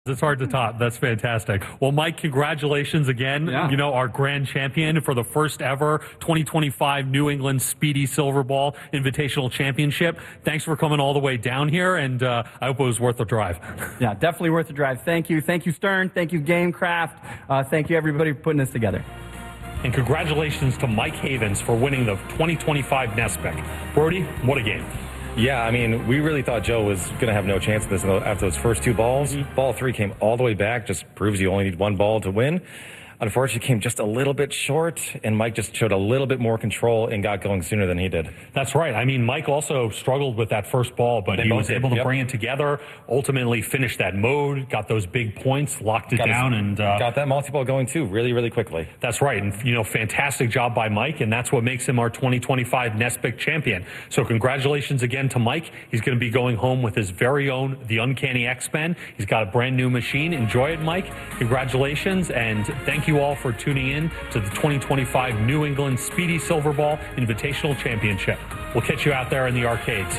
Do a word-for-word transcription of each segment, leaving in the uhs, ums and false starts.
It's hard to top. That's fantastic. Well, Mike, congratulations again. Yeah. You know, our grand champion for the first ever twenty twenty-five New England Speedy Silver Ball Invitational Championship. Thanks for coming all the way down here, and uh, I hope it was worth the drive. Yeah, definitely worth the drive. Thank you. Thank you, Stern. Thank you, Gamecraft. Uh, thank you, everybody, for putting this together. And congratulations to Mike Havens for winning the twenty twenty-five NESPEC. Brody, what a game. Yeah, I mean, we really thought Joe was going to have no chance of this after those first two balls. Mm-hmm. Ball three came all the way back, just proves you only need one ball to win. Unfortunately, came just a little bit short, and Mike just showed a little bit more control and got going sooner than he did. That's right. I mean, Mike also struggled with that first ball, but They he both was did. able to Yep. bring it together, ultimately finished that mode, got those big points, locked it Got his- down, and uh, got that multi-ball going, too, really, really quickly. That's right. And, you know, fantastic job by Mike, and that's what makes him our twenty twenty-five NESPEC champion. So congratulations again to Mike. He's going to be going home with his very own The Uncanny X-Men. He's got a brand new machine. Enjoy it, Mike. Congratulations, and thank you all for tuning in to the twenty twenty-five New England Speedy Silver Ball Invitational Championship. We'll catch you out there in the arcades.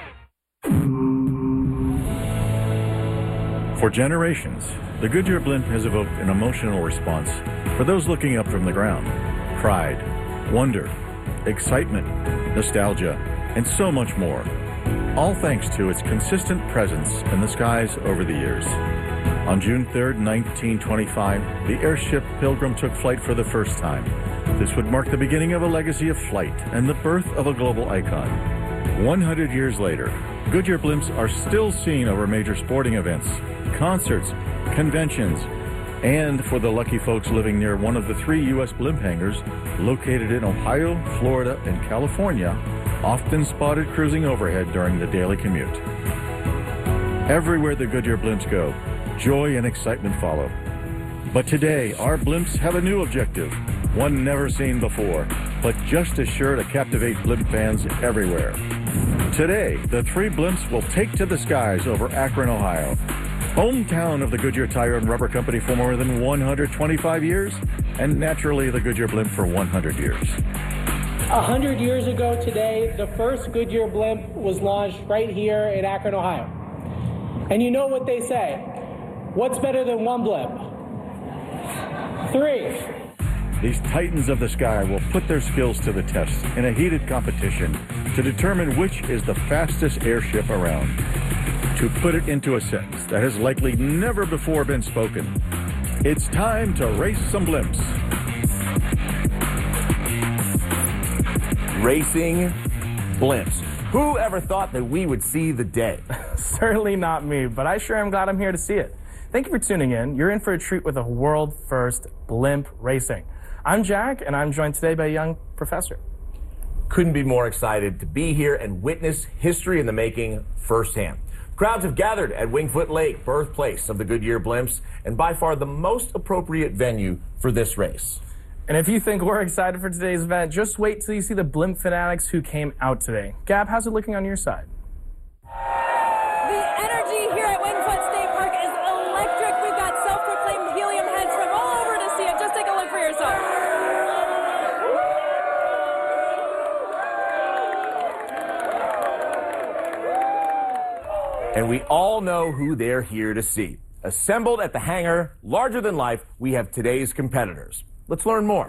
For generations, the Goodyear blimp has evoked an emotional response for those looking up from the ground. Pride, wonder, excitement, nostalgia, and so much more. All thanks to its consistent presence in the skies over the years. On June third, nineteen twenty-five, the airship Pilgrim took flight for the first time. This would mark the beginning of a legacy of flight and the birth of a global icon. one hundred years later, Goodyear blimps are still seen over major sporting events, concerts, conventions, and for the lucky folks living near one of the three U S blimp hangars located in Ohio, Florida, and California, often spotted cruising overhead during the daily commute. Everywhere the Goodyear blimps go, joy and excitement follow. But today, our blimps have a new objective, one never seen before, but just as sure to captivate blimp fans everywhere. Today, the three blimps will take to the skies over Akron, Ohio, hometown of the Goodyear Tire and Rubber Company for more than one hundred twenty-five years, and naturally the Goodyear blimp for one hundred years. A hundred years ago today, the first Goodyear blimp was launched right here in Akron, Ohio. And you know what they say. What's better than one blimp? Three. These titans of the sky will put their skills to the test in a heated competition to determine which is the fastest airship around. To put it into a sentence that has likely never before been spoken, it's time to race some blimps. Racing blimps. Who ever thought that we would see the day? Certainly not me, but I sure am glad I'm here to see it. Thank you for tuning in. You're in for a treat with a world-first blimp racing. I'm Jack, and I'm joined today by a young professor. Couldn't be more excited to be here and witness history in the making firsthand. Crowds have gathered at Wingfoot Lake, birthplace of the Goodyear blimps, and by far the most appropriate venue for this race. And if you think we're excited for today's event, just wait till you see the blimp fanatics who came out today. Gab, how's it looking on your side? The energy here at Wingfoot State Park is electric. We've got self-proclaimed helium heads from all over to see it. Just take a look for yourself. And we all know who they're here to see. Assembled at the hangar, larger than life, we have today's competitors. Let's learn more.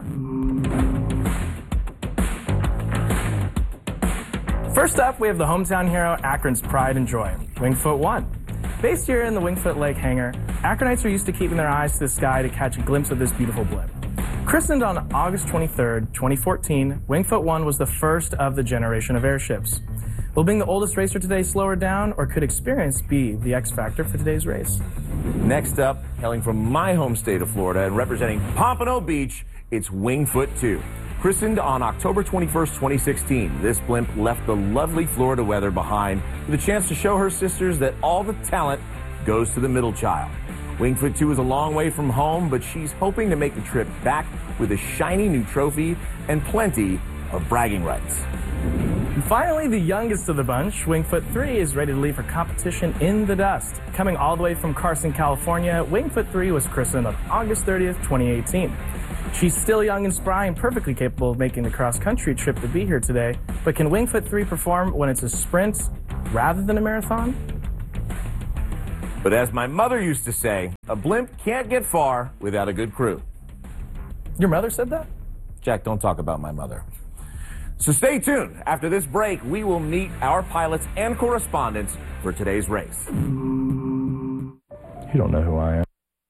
First up, we have the hometown hero, Akron's pride and joy, Wingfoot One. Based here in the Wingfoot Lake hangar, Akronites are used to keeping their eyes to the sky to catch a glimpse of this beautiful blimp. Christened on August twenty-third, twenty fourteen, Wingfoot One was the first of the generation of airships. Will being the oldest racer today slow her down, or could experience be the X factor for today's race? Next up, hailing from my home state of Florida and representing Pompano Beach, it's Wingfoot Two. Christened on October twenty-first, twenty sixteen, this blimp left the lovely Florida weather behind with a chance to show her sisters that all the talent goes to the middle child. Wingfoot Two is a long way from home, but she's hoping to make the trip back with a shiny new trophy and plenty of bragging rights. And finally, the youngest of the bunch, Wingfoot Three, is ready to leave her competition in the dust. Coming all the way from Carson, California, Wingfoot Three was christened on August thirtieth, twenty eighteen. She's still young and spry and perfectly capable of making the cross-country trip to be here today. But can Wingfoot Three perform when it's a sprint rather than a marathon? But as my mother used to say, a blimp can't get far without a good crew. Your mother said that? Jack, don't talk about my mother. So stay tuned. After this break, we will meet our pilots and correspondents for today's race. You don't know who I am.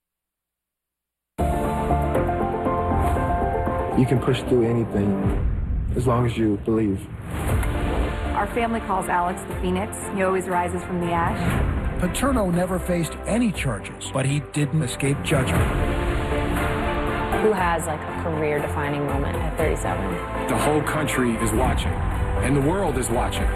You can push through anything as long as you believe. Our family calls Alex the Phoenix. He always rises from the ash. Paterno never faced any charges, but he didn't escape judgment. Who has like a career-defining moment at thirty-seven? The whole country is watching, and the world is watching.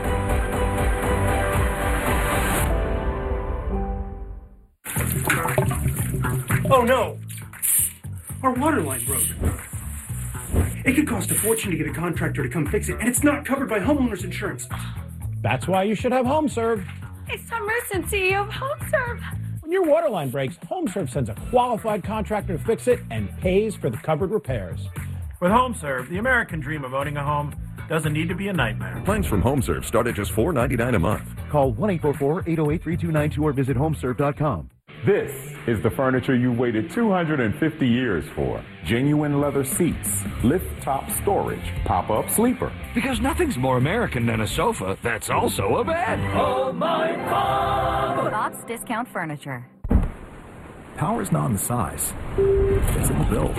Oh no! Our water line broke. It could cost a fortune to get a contractor to come fix it, and it's not covered by homeowners insurance. That's why you should have HomeServe. It's Tom Rusin, C E O of HomeServe. When your water line breaks, HomeServe sends a qualified contractor to fix it and pays for the covered repairs. With HomeServe, the American dream of owning a home doesn't need to be a nightmare. Plans from HomeServe start at just four ninety-nine a month. Call one eight four four, eight oh eight, three two nine two or visit homeserve dot com. This is the furniture you waited two hundred fifty years for. Genuine leather seats, lift top storage, pop-up sleeper. Because nothing's more American than a sofa that's also a bed. Oh, my Bob! Bob's Discount Furniture. Power's not in the size. It's in the build.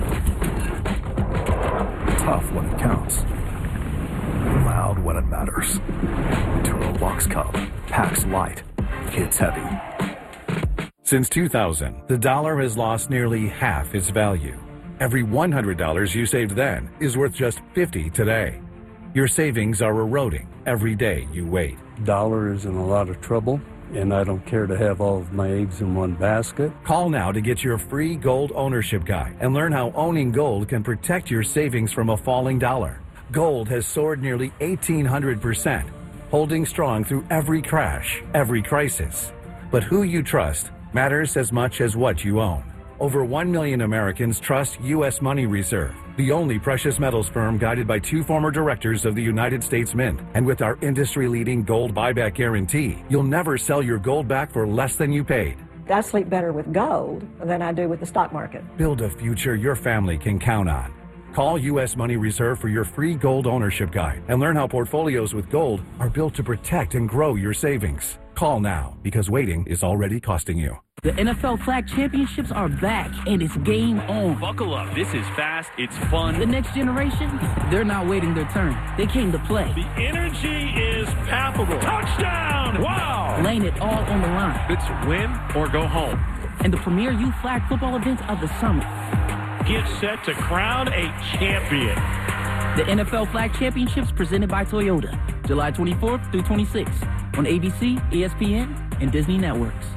Tough when it counts. Loud when it matters. Turo Box Cup. Packs light. Hits heavy. Since two thousand, the dollar has lost nearly half its value. Every one hundred dollars you saved then is worth just fifty dollars today. Your savings are eroding every day you wait. Dollar is in a lot of trouble, and I don't care to have all of my eggs in one basket. Call now to get your free gold ownership guide and learn how owning gold can protect your savings from a falling dollar. Gold has soared nearly eighteen hundred percent, holding strong through every crash, every crisis. But who you trust matters as much as what you own. Over one million Americans trust U S Money Reserve, the only precious metals firm guided by two former directors of the United States Mint. And with our industry-leading gold buyback guarantee, you'll never sell your gold back for less than you paid. I sleep better with gold than I do with the stock market. Build a future your family can count on. Call U S Money Reserve for your free gold ownership guide and learn how portfolios with gold are built to protect and grow your savings. Call now, because waiting is already costing you. The N F L Flag Championships are back, and it's game on. Buckle up. This is fast. It's fun. The next generation, they're not waiting their turn. They came to play. The energy is palpable. Touchdown! Wow! Laying it all on the line. It's win or go home. And the premier youth flag football event of the summer. Get set to crown a champion. The N F L Flag Championships presented by Toyota. July twenty-fourth through twenty-sixth on A B C, E S P N, and Disney Networks.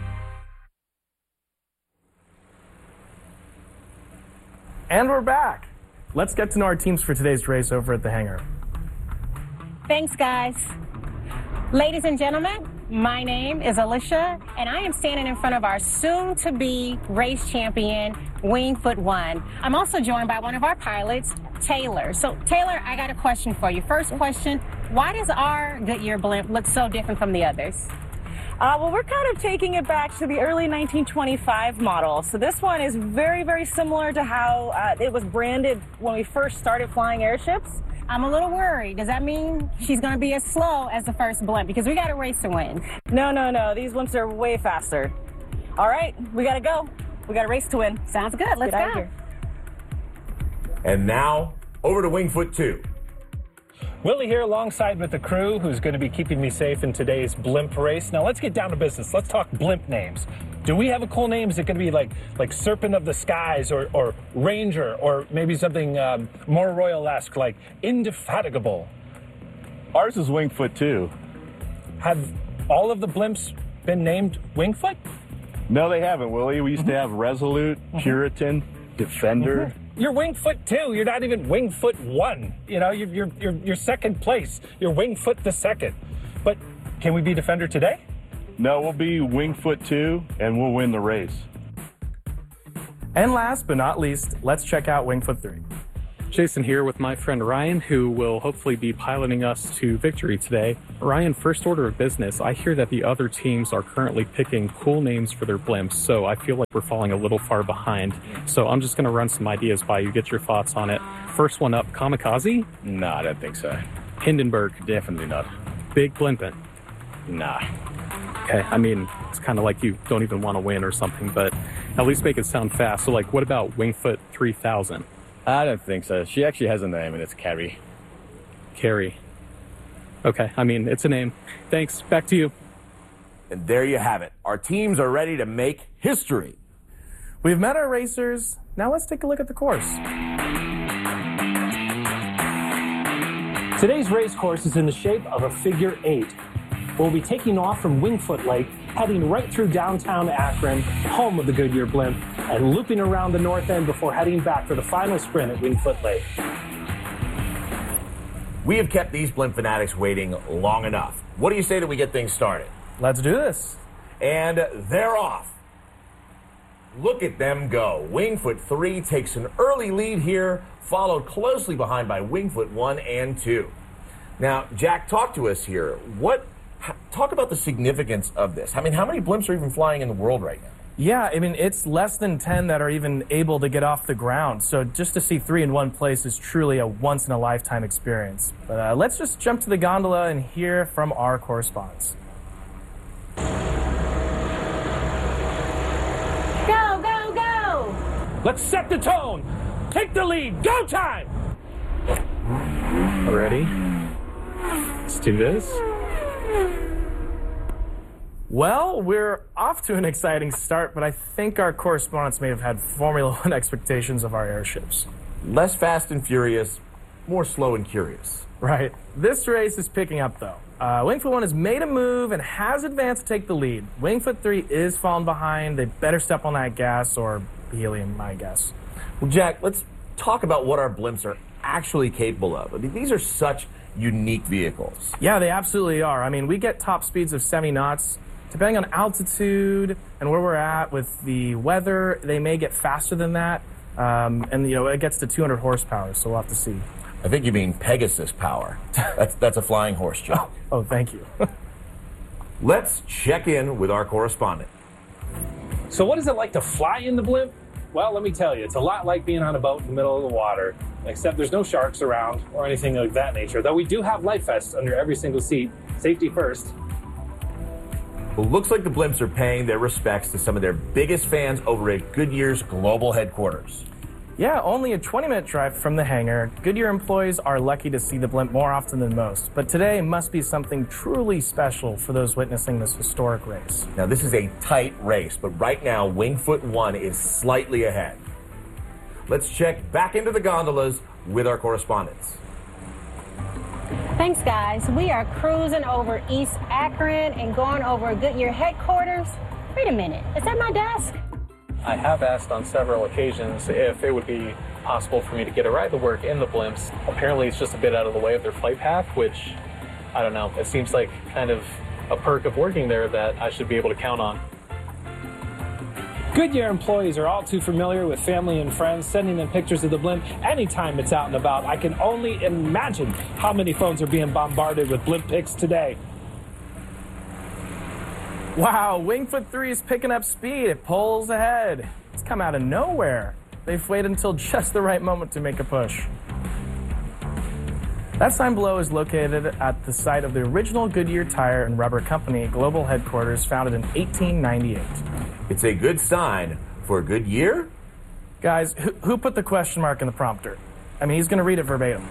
And we're back. Let's get to know our teams for today's race over at the hangar. Thanks, guys. Ladies and gentlemen, my name is Alicia, and I am standing in front of our soon-to-be race champion, Wingfoot One. I'm also joined by one of our pilots, Taylor. So, Taylor, I got a question for you. First question, why does our Goodyear blimp look so different from the others? Uh, well, we're kind of taking it back to the early nineteen twenty-five model. So this one is very, very similar to how uh, it was branded when we first started flying airships. I'm a little worried. Does that mean she's going to be as slow as the first blimp? Because we got a race to win. No, no, no. These blimps are way faster. All right, we got to go. We got a race to win. Sounds good. Let's Get out go. of here. And now, over to Wingfoot two. Willie here alongside with the crew who's going to be keeping me safe in today's blimp race. Now let's get down to business. Let's talk blimp names. Do we have a cool name? Is it going to be like like Serpent of the Skies or, or Ranger or maybe something um, more royal-esque like Indefatigable? Ours is Wingfoot two. Have all of the blimps been named Wingfoot? No, they haven't, Willie. We used mm-hmm. to have Resolute, mm-hmm. Puritan, Defender. Mm-hmm. You're Wingfoot two. You're not even Wingfoot one. You know, you're, you're, you're, you're second place. You're Wingfoot the second. But can we be Defender today? No, we'll be Wingfoot two, and we'll win the race. And last but not least, let's check out Wingfoot three. Jason here with my friend Ryan, who will hopefully be piloting us to victory today. Ryan, first order of business, I hear that the other teams are currently picking cool names for their blimps, so I feel like we're falling a little far behind. So I'm just going to run some ideas by you, get your thoughts on it. First one up, Kamikaze? No, I don't think so. Hindenburg? Definitely not. Big Blimpin'? Nah. Okay, I mean, it's kind of like you don't even want to win or something, but at least make it sound fast. So, like, what about Wingfoot three thousand? I don't think so. She actually has a name, and it's Carrie. Carrie. Okay, I mean, it's a name. Thanks. Back to you. And there you have it. Our teams are ready to make history. We've met our racers. Now let's take a look at the course. Today's race course is in the shape of a figure eight. We'll be taking off from Wingfoot Lake, heading right through downtown Akron, home of the Goodyear blimp, and looping around the north end before heading back for the final sprint at Wingfoot Lake. We have kept these blimp fanatics waiting long enough. What do you say that we get things started? Let's do this. And they're off. Look at them go. Wingfoot three takes an early lead here, followed closely behind by Wingfoot one and two. Now, Jack, talk to us here. What? Talk about the significance of this. I mean, how many blimps are even flying in the world right now? Yeah, I mean, it's less than ten that are even able to get off the ground. So just to see three in one place is truly a once-in-a-lifetime experience. But uh, let's just jump to the gondola and hear from our correspondents. Go, go, go! Let's set the tone. Take the lead. Go time! Ready? Let's do this. Well, we're off to an exciting start, but I think our correspondents may have had Formula One expectations of our airships. Less fast and furious, more slow and curious. Right. This race is picking up, though. Uh, Wingfoot one has made a move and has advanced to take the lead. Wingfoot three is falling behind. They better step on that gas or helium, I guess. Well, Jack, let's talk about what our blimps are actually capable of. I mean, these are such unique vehicles. Yeah, they absolutely are. I mean, we get top speeds of seventy knots. Depending on altitude and where we're at with the weather, they may get faster than that. Um, and, you know, it gets to two hundred horsepower, so we'll have to see. I think you mean Pegasus power. That's, that's a flying horse, Joe. Oh, oh, thank you. Let's check in with our correspondent. So what is it like to fly in the blimp? Well, let me tell you, it's a lot like being on a boat in the middle of the water, except there's no sharks around or anything of that nature, though we do have life vests under every single seat. Safety first. Well, looks like the blimps are paying their respects to some of their biggest fans over at Goodyear's global headquarters. Yeah, only a twenty minute drive from the hangar. Goodyear employees are lucky to see the blimp more often than most, but today must be something truly special for those witnessing this historic race. Now, this is a tight race, but right now, Wingfoot one is slightly ahead. Let's check back into the gondolas with our correspondents. Thanks, guys. We are cruising over East Akron and going over Goodyear headquarters. Wait a minute, is that my desk? I have asked on several occasions if it would be possible for me to get a ride to work in the blimps. Apparently it's just a bit out of the way of their flight path, which, I don't know, it seems like kind of a perk of working there that I should be able to count on. Goodyear employees are all too familiar with family and friends sending them pictures of the blimp anytime it's out and about. I can only imagine how many phones are being bombarded with blimp pics today. Wow, Wingfoot three is picking up speed. It pulls ahead. It's come out of nowhere. They've waited until just the right moment to make a push. That sign below is located at the site of the original Goodyear Tire and Rubber Company global headquarters, founded in eighteen ninety-eight. It's a good sign for a good year. Guys, who, who put the question mark in the prompter? I mean, he's going to read it verbatim.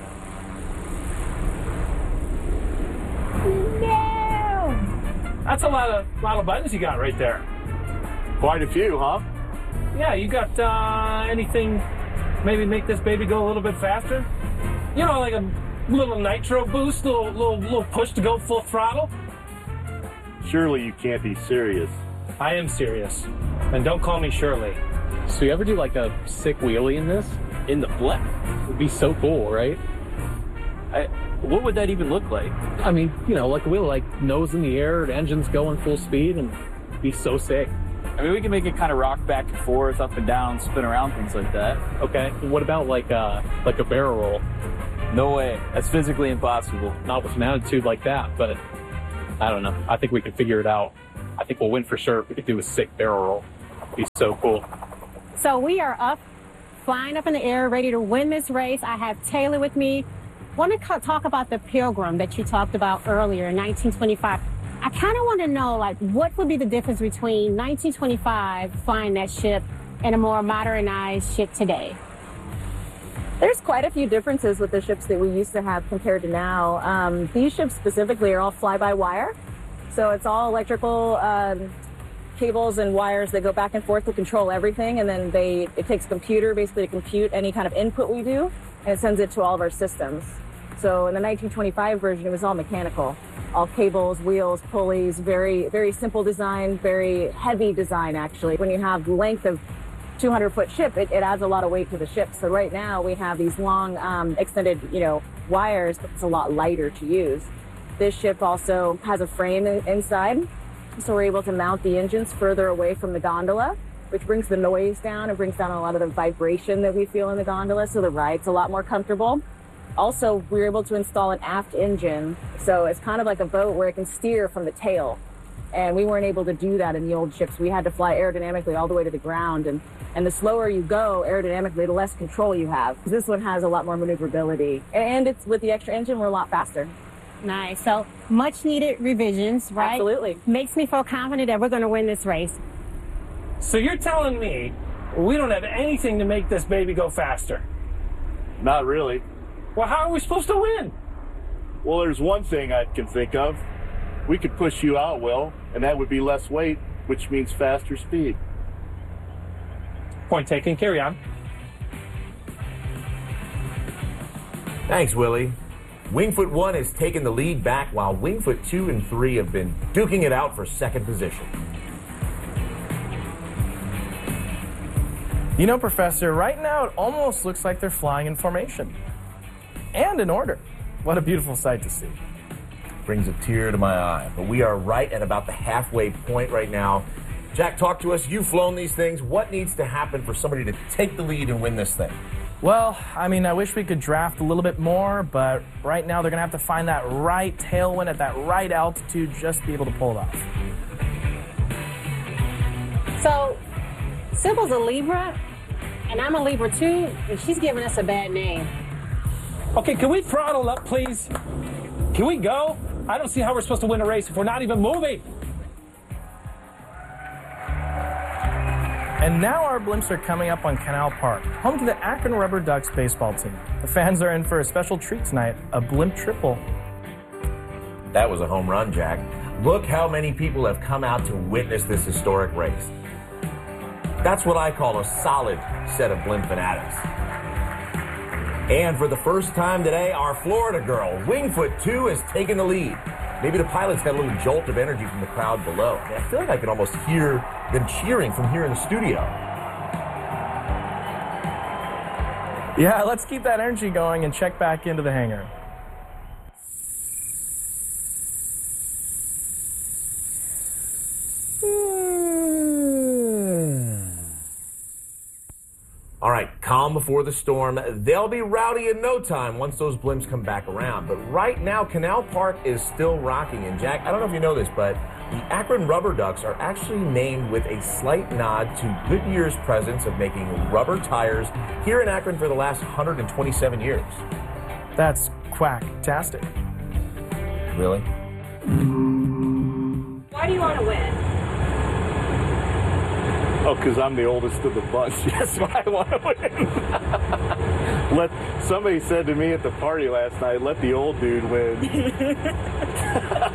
That's a lot of lot of buttons you got right there. Quite a few, huh? Yeah, you got uh, anything maybe make this baby go a little bit faster? You know, like a little nitro boost, little little little push to go full throttle? Surely you can't be serious. I am serious. And don't call me Shirley. So you ever do like a sick wheelie in this? In the blimp? It would be so cool, right? I, what would that even look like? I mean, you know, like a wheel, like nose in the air, the engine's going full speed, and be so sick. I mean, we can make it kind of rock back and forth, up and down, spin around, things like that. Okay. What about like uh like a barrel roll? No way. That's physically impossible. Not with an attitude like that, but I don't know. I think we can figure it out. I think we'll win for sure if we could do a sick barrel roll. It'd be so cool. So we are up, flying up in the air, ready to win this race. I have Taylor with me. Want to talk about the Pilgrim that you talked about earlier in nineteen twenty-five. I kind of want to know, like, what would be the difference between nineteen twenty-five flying that ship and a more modernized ship today? There's quite a few differences with the ships that we used to have compared to now. Um, these ships specifically are all fly-by-wire. So it's all electrical um, cables and wires that go back and forth to control everything. And then they it takes a computer basically to compute any kind of input we do, and it sends it to all of our systems. So in the nineteen twenty-five version, it was all mechanical. All cables, wheels, pulleys, very, very simple design, very heavy design, actually. When you have the length of two hundred foot ship, it, it adds a lot of weight to the ship. So right now we have these long, um, extended, you know, wires, but it's a lot lighter to use. This ship also has a frame in, inside, so we're able to mount the engines further away from the gondola, which brings the noise down and brings down a lot of the vibration that we feel in the gondola, so the ride's a lot more comfortable. Also, we were able to install an aft engine, so it's kind of like a boat where it can steer from the tail. And we weren't able to do that in the old ships. We had to fly aerodynamically all the way to the ground. And, and the slower you go aerodynamically, the less control you have. This one has a lot more maneuverability. And it's with the extra engine, we're a lot faster. Nice. So much needed revisions, right? Absolutely. Makes me feel confident that we're going to win this race. So you're telling me we don't have anything to make this baby go faster? Not really. Well, how are we supposed to win? Well, there's one thing I can think of. We could push you out, Will, and that would be less weight, which means faster speed. Point taken. Carry on. Thanks, Willie. Wingfoot one has taken the lead back, while Wingfoot two and three have been duking it out for second position. You know, Professor, right now it almost looks like they're flying in formation. And in order. What a beautiful sight to see. Brings a tear to my eye. But we are right at about the halfway point right now. Jack, talk to us. You've flown these things. What needs to happen for somebody to take the lead and win this thing? Well, I mean, I wish we could draft a little bit more, but right now they're going to have to find that right tailwind at that right altitude just to be able to pull it off. So, Sybil's a Libra, and I'm a Libra too, and she's giving us a bad name. Okay, can we throttle up, please? Can we go? I don't see how we're supposed to win a race if we're not even moving. And now our blimps are coming up on Canal Park, home to the Akron Rubber Ducks baseball team. The fans are in for a special treat tonight, a blimp triple. That was a home run, Jack. Look how many people have come out to witness this historic race. That's what I call a solid set of blimp fanatics. And for the first time today, our Florida girl, Wingfoot two, has taken the lead. Maybe the pilots got a little jolt of energy from the crowd below. I mean, I feel like I can almost hear them cheering from here in the studio. Yeah, let's keep that energy going and check back into the hangar. All right, calm before the storm. They'll be rowdy in no time once those blimps come back around. But right now, Canal Park is still rocking. And Jack, I don't know if you know this, but the Akron Rubber Ducks are actually named with a slight nod to Goodyear's presence of making rubber tires here in Akron for the last one hundred twenty-seven years. That's quacktastic. Really? Why do you want to win? Oh, because I'm the oldest of the bunch. That's why I want to win. Let somebody said to me at the party last night, let the old dude win.